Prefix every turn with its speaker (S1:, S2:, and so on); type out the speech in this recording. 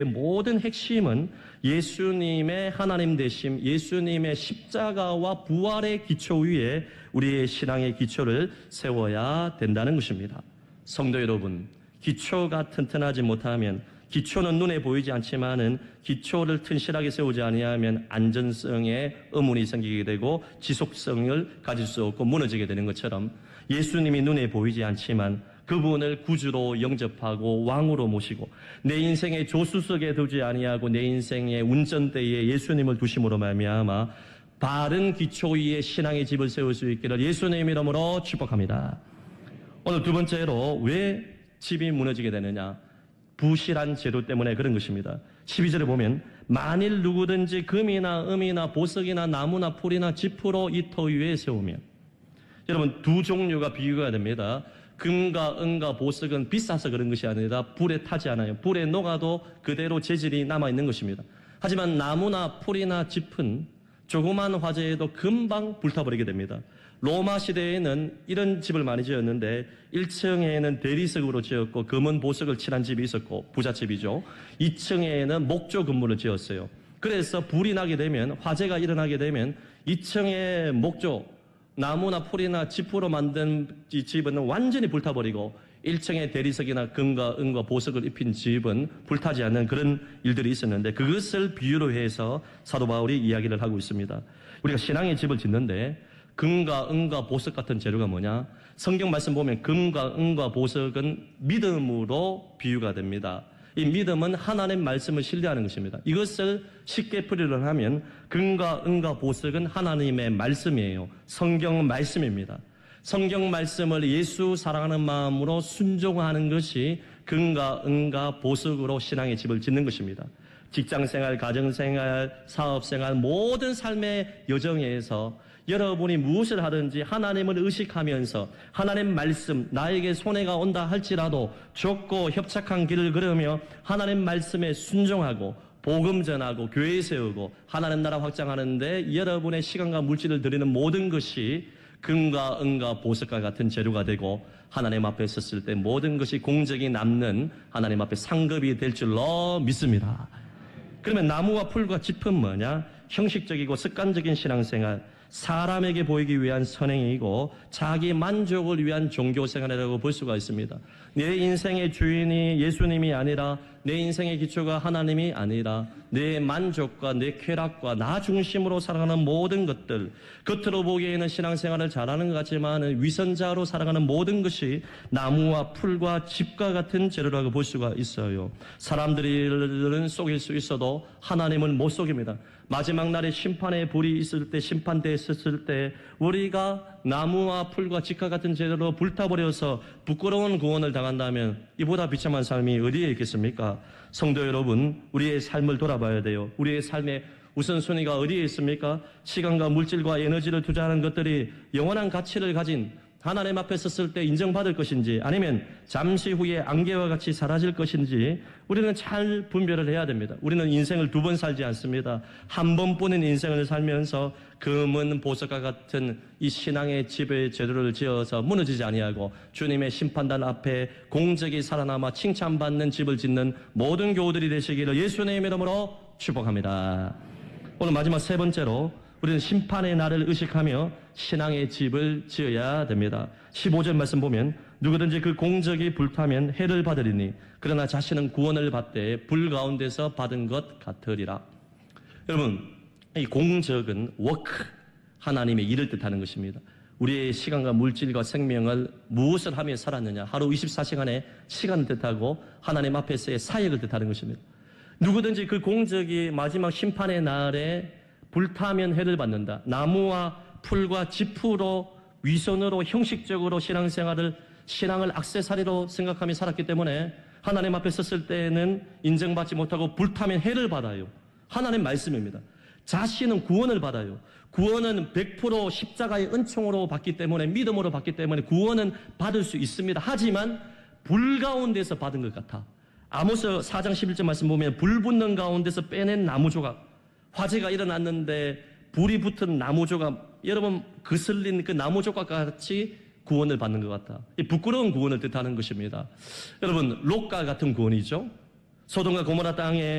S1: 모든 핵심은 예수님의 하나님 되심, 예수님의 십자가와 부활의 기초 위에 우리의 신앙의 기초를 세워야 된다는 것입니다. 성도 여러분, 기초가 튼튼하지 못하면, 기초는 눈에 보이지 않지만은 기초를 튼실하게 세우지 아니하면 안전성에 의문이 생기게 되고 지속성을 가질 수 없고 무너지게 되는 것처럼, 예수님이 눈에 보이지 않지만 그분을 구주로 영접하고 왕으로 모시고 내 인생의 조수석에 두지 아니하고 내 인생의 운전대에 예수님을 두심으로 말미암아 바른 기초 위에 신앙의 집을 세울 수 있기를 예수님 이름으로 축복합니다. 오늘 두 번째로 왜 집이 무너지게 되느냐? 부실한 제도 때문에 그런 것입니다. 12절에 보면 만일 누구든지 금이나 음이나 보석이나 나무나 풀이나 지푸로 이 터 위에 세우면, 여러분 두 종류가 비교가 됩니다. 금과 은과 보석은 비싸서 그런 것이 아니라 불에 타지 않아요. 불에 녹아도 그대로 재질이 남아있는 것입니다. 하지만 나무나 풀이나 짚은 조그만 화재에도 금방 불타버리게 됩니다. 로마 시대에는 이런 집을 많이 지었는데 1층에는 대리석으로 지었고 금은 보석을 칠한 집이 있었고 부잣집이죠. 2층에는 목조 건물을 지었어요. 그래서 불이 나게 되면, 화재가 일어나게 되면 2층의 목조, 나무나 풀이나 지푸로 만든 집은 완전히 불타버리고 1층의 대리석이나 금과 은과 보석을 입힌 집은 불타지 않는 그런 일들이 있었는데, 그것을 비유로 해서 사도 바울이 이야기를 하고 있습니다. 우리가 신앙의 집을 짓는데 금과 은과 보석 같은 재료가 뭐냐? 성경 말씀 보면 금과 은과 보석은 믿음으로 비유가 됩니다. 이 믿음은 하나님 말씀을 신뢰하는 것입니다. 이것을 쉽게 풀이를 하면 금과 은과 보석은 하나님의 말씀이에요. 성경 말씀입니다. 성경 말씀을 예수 사랑하는 마음으로 순종하는 것이 금과 은과 보석으로 신앙의 집을 짓는 것입니다. 직장생활, 가정생활, 사업생활, 모든 삶의 여정에서 여러분이 무엇을 하든지 하나님을 의식하면서 하나님 말씀, 나에게 손해가 온다 할지라도 좁고 협착한 길을 걸으며 하나님 말씀에 순종하고 복음 전하고 교회 세우고 하나님 나라 확장하는데 여러분의 시간과 물질을 드리는 모든 것이 금과 은과 보석과 같은 재료가 되고 하나님 앞에 섰을 때 모든 것이 공적이 남는 하나님 앞에 상급이 될 줄로 믿습니다. 그러면 나무와 풀과 짚은 뭐냐? 형식적이고 습관적인 신앙생활, 사람에게 보이기 위한 선행이고 자기 만족을 위한 종교생활이라고 볼 수가 있습니다. 내 인생의 주인이 예수님이 아니라, 내 인생의 기초가 하나님이 아니라 내 만족과 내 쾌락과 나 중심으로 살아가는 모든 것들, 겉으로 보기에는 신앙생활을 잘하는 것 같지만 위선자로 살아가는 모든 것이 나무와 풀과 짚과 같은 재료라고 볼 수가 있어요. 사람들은 속일 수 있어도 하나님은 못 속입니다. 마지막 날에 심판의 불이 있을 때, 심판대에 섰을 때 우리가 나무와 풀과 짚과 같은 재료로 불타버려서 부끄러운 구원을 당한다면 이보다 비참한 삶이 어디에 있겠습니까? 성도 여러분, 우리의 삶을 돌아봐야 돼요. 우리의 삶의 우선순위가 어디에 있습니까? 시간과 물질과 에너지를 투자하는 것들이 영원한 가치를 가진 하나님 앞에 섰을 때 인정받을 것인지, 아니면 잠시 후에 안개와 같이 사라질 것인지 우리는 잘 분별을 해야 됩니다. 우리는 인생을 두 번 살지 않습니다. 한 번뿐인 인생을 살면서 금은 보석과 같은 이 신앙의 집의 재료를 지어서 무너지지 아니하고 주님의 심판단 앞에 공적이 살아남아 칭찬받는 집을 짓는 모든 교우들이 되시기를 예수님의 이름으로 축복합니다. 오늘 마지막 세 번째로 우리는 심판의 날을 의식하며 신앙의 집을 지어야 됩니다. 15절 말씀 보면 누구든지 그 공적이 불타면 해를 받으리니 그러나 자신은 구원을 받되 불 가운데서 받은 것 같으리라. 여러분, 이 공적은 워크, 하나님의 일을 뜻하는 것입니다. 우리의 시간과 물질과 생명을 무엇을 하며 살았느냐, 하루 24시간의 시간을 뜻하고 하나님 앞에서의 사역을 뜻하는 것입니다. 누구든지 그 공적이 마지막 심판의 날에 불타면 해를 받는다. 나무와 풀과 지푸로 위선으로 형식적으로 신앙을 액세서리로 생각하며 살았기 때문에 하나님 앞에 섰을 때는 인정받지 못하고 불타면 해를 받아요. 하나님 말씀입니다. 자신은 구원을 받아요. 구원은 100% 십자가의 은총으로 받기 때문에, 믿음으로 받기 때문에 구원은 받을 수 있습니다. 하지만 불 가운데서 받은 것 같아. 아모스 4장 11절 말씀 보면 불 붙는 가운데서 빼낸 나무 조각, 화재가 일어났는데 불이 붙은 나무 조각, 여러분 그슬린 그 나무 조각과 같이 구원을 받는 것 같다. 이 부끄러운 구원을 뜻하는 것입니다. 여러분 롯과 같은 구원이죠. 소돔과 고모라 땅에